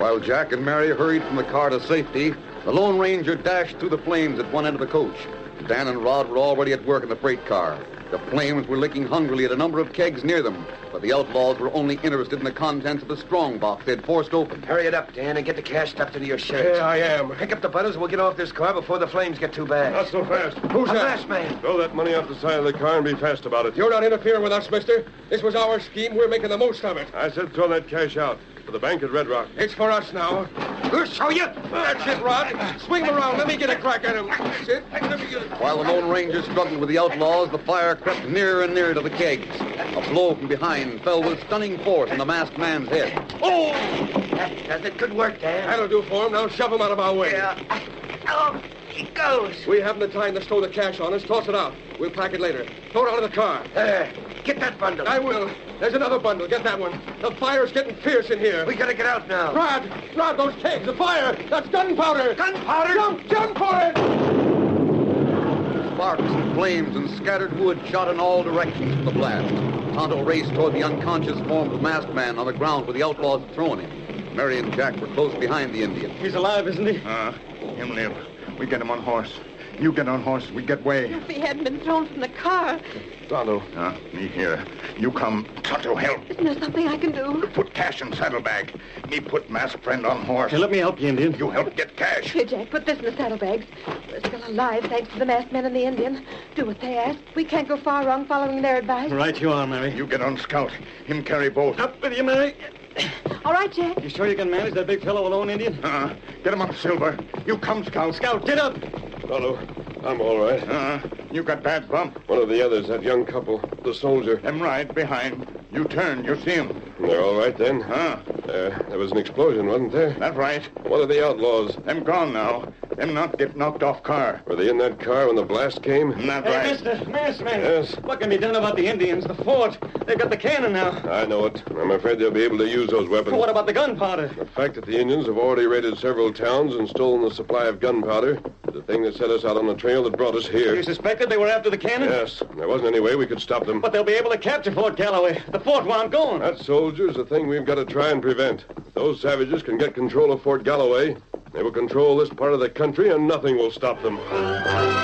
While Jack and Mary hurried from the car to safety, the Lone Ranger dashed through the flames at one end of the coach. Dan and Rod were already at work in the freight car. The flames were licking hungrily at a number of kegs near them, but the outlaws were only interested in the contents of the strong box they'd forced open. Hurry it up, Dan, and get the cash stuffed into your shirt. Yeah, I am. Pick up the bundles and we'll get off this car before the flames get too bad. Not so fast. Who's A that? masked man. Throw that money off the side of the car and be fast about it. You're not interfering with us, mister. This was our scheme. We're making the most of it. I said throw that cash out for the bank at Red Rock. It's for us now. We'll show you. That's it, Rod. Swing him around. Let me get a crack at him. That's it. Let me get it. While the Lone Ranger struggled with the outlaws, the fire crept nearer and nearer to the kegs. A blow from behind fell with stunning force on the masked man's head. Oh! That does it. Good work, Dan. That'll do for him. Now shove him out of our way. Yeah. Oh, he goes. We haven't the time to stow the cash on us. Toss it out. We'll pack it later. Throw it out of the car. There. Get that bundle. I will. There's another bundle. Get that one. The fire's getting fierce in here. We gotta get out now. Rod, those kegs, the fire. That's gunpowder. Gunpowder? Jump for it. Sparks and flames and scattered wood shot in all directions from the blast. Tonto raced toward the unconscious form of the masked man on the ground where the outlaws had thrown him. Mary and Jack were close behind the Indian. He's alive, isn't he? Him live. We get him on horse. You get on horse. We get way. If he hadn't been thrown from the car, Tonto. Me here. You come. Tonto, help. isn't there something I can do? Put cash in saddlebag. Me put masked friend on horse. Hey, let me help you, Indian. You help get cash. Here, Jack, put this in the saddlebags. We're still alive, thanks to the masked men and the Indian. Do what they ask. We can't go far wrong following their advice. Right you are, Mary. You get on scout. Him carry both. Up with you, Mary. All right, Jack. You sure you can manage that big fellow alone, Indian? Get him up, Silver. You come, Scout. Scout, get up. Tonto, I'm all right. You got bad bump. One of the others, that young couple, the soldier. Them right behind. You turn. You see him. They're all right then? There was an explosion, wasn't there? That right. What are the outlaws? Them gone now. Them not get knocked off car. Were they in that car when the blast came? That Hey, right. mister, masked man. Yes? What can be done about the Indians, the fort? They've got the cannon now. I know it. I'm afraid they'll be able to use those weapons. But what about the gunpowder? The fact that the Indians have already raided several towns and stolen the supply of gunpowder is the thing that set us out on the trail that brought us here. You suspected they were after the cannon? Yes. There wasn't any way we could stop them. But they'll be able to capture Fort Calloway. The fort where I'm going. That soldier's the thing we've got to try and prevent. If those savages can get control of Fort Galloway, they will control this part of the country and nothing will stop them.